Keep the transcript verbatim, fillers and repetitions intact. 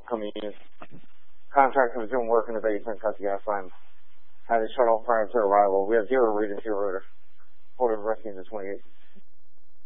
coming in. Contractor was doing work in the basement, cut the gas line. Had it shut off prior to arrival. We have zero reading, zero order. Order rescue to twenty-eight.